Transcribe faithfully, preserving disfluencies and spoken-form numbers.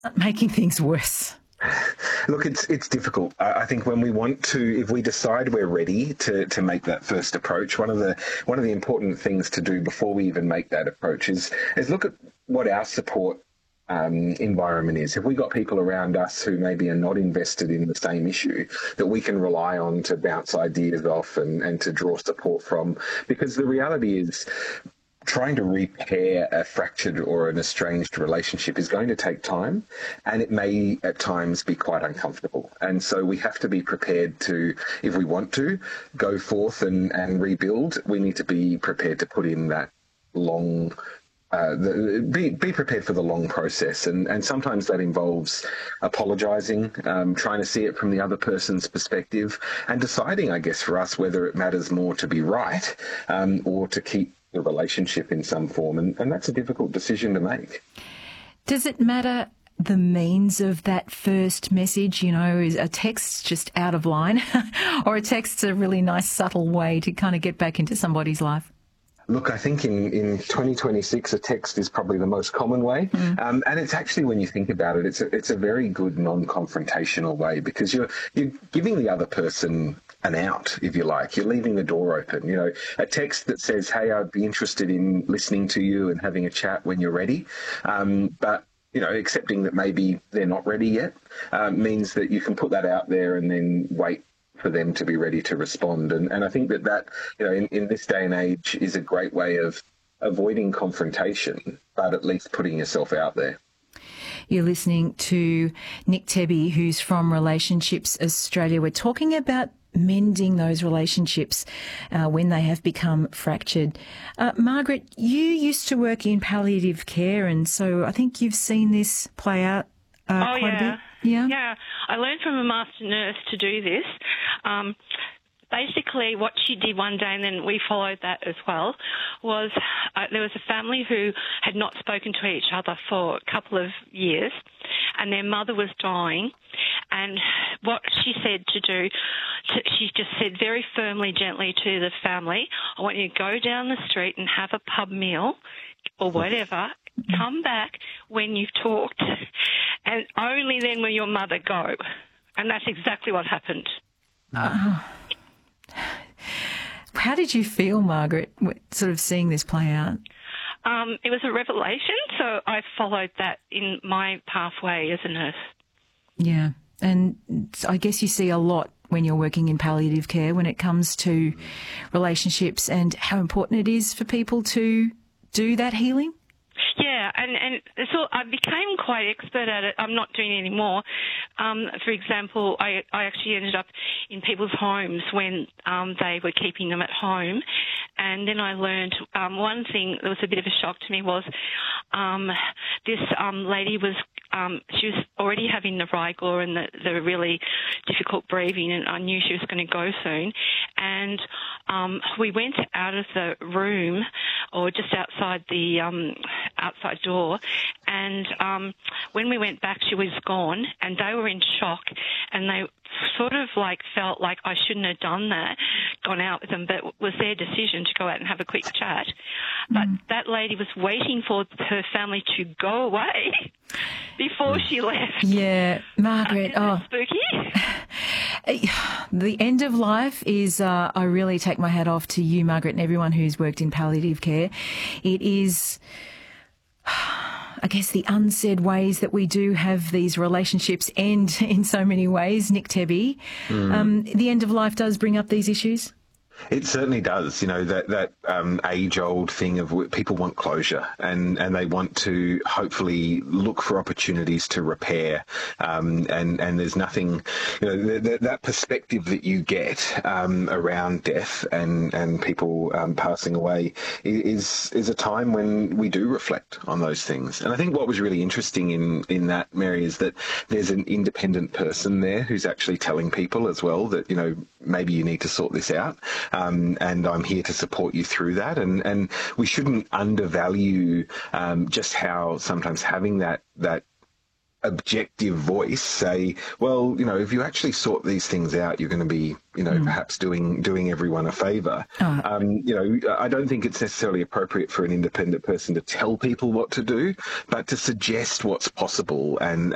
making things worse? Look, it's it's difficult. I, I think when we want to, if we decide we're ready to, to make that first approach, one of the one of the important things to do before we even make that approach is is look at what our support um, environment is. Have we got people around us who maybe are not invested in the same issue that we can rely on to bounce ideas off and, and to draw support from? Because the reality is, trying to repair a fractured or an estranged relationship is going to take time, and it may at times be quite uncomfortable. And so we have to be prepared to, if we want to go forth and, and rebuild, we need to be prepared to put in that long Uh, the, be be prepared for the long process, and, and sometimes that involves apologising, um, trying to see it from the other person's perspective, and deciding, I guess, for us whether it matters more to be right um, or to keep the relationship in some form, and, and that's a difficult decision to make. Does it matter the means of that first message? You know, is a text just out of line, or a text's a really nice subtle way to kind of get back into somebody's life? Look, I think in, in twenty twenty-six, a text is probably the most common way. Mm. Um, and it's actually, when you think about it, it's a, it's a very good non-confrontational way, because you're, you're giving the other person an out, if you like. You're leaving the door open. You know, a text that says, hey, I'd be interested in listening to you and having a chat when you're ready. Um, but you know, accepting that maybe they're not ready yet um, means that you can put that out there and then wait for them to be ready to respond. And, and I think that that, you know, in, in this day and age is a great way of avoiding confrontation, but at least putting yourself out there. You're listening to Nick Tebby, who's from Relationships Australia. We're talking about mending those relationships uh, when they have become fractured. Uh, Margaret, you used to work in palliative care, and so I think you've seen this play out uh, oh, quite yeah. a bit. Yeah, yeah. I learned from a master nurse to do this. Um, basically, what she did one day, and then we followed that as well, was uh, there was a family who had not spoken to each other for a couple of years, and their mother was dying. And what she said to do, to, she just said very firmly, gently to the family, I want you to go down the street and have a pub meal or whatever, come back when you've talked, and only then will your mother go. And that's exactly what happened. Uh, how did you feel, Margaret, sort of seeing this play out? Um, it was a revelation, so I followed that in my pathway as a nurse. Yeah, and I guess you see a lot when you're working in palliative care when it comes to relationships and how important it is for people to do that healing. Yeah, and, and so I became quite expert at it. I'm not doing it anymore. Um, for example, I, I actually ended up in people's homes when um, they were keeping them at home. And then I learned um, one thing that was a bit of a shock to me was um, this um, lady was, um, she was already having the rigor and the, the really difficult breathing, and I knew she was going to go soon. And um, we went out of the room, or just outside the um, outside door, and um, when we went back, she was gone, and they were in shock, and they sort of like felt like I shouldn't have done that, gone out with them, but it was their decision to go out and have a quick chat. But mm. that lady was waiting for her family to go away before she left. Yeah, Margaret. Uh, oh, spooky. The end of life is, uh, I really take my hat off to you, Margaret, and everyone who's worked in palliative care. It is, I guess, the unsaid ways that we do have these relationships end in so many ways. Nick Tebby, mm. um, the end of life does bring up these issues. It certainly does. You know, that, that um, age-old thing of people want closure, and, and they want to hopefully look for opportunities to repair. Um, and, and there's nothing, you know, th- th- that perspective that you get um, around death and, and people um, passing away is is a time when we do reflect on those things. And I think what was really interesting in, in that, Mary, is that there's an independent person there who's actually telling people as well that, you know, maybe you need to sort this out. Um, and I'm here to support you through that. And, and we shouldn't undervalue um, just how sometimes having that that objective voice say, well, you know, if you actually sort these things out, you're going to be, you know, mm. perhaps doing doing everyone a favour. Oh. Um, you know, I don't think it's necessarily appropriate for an independent person to tell people what to do, but to suggest what's possible and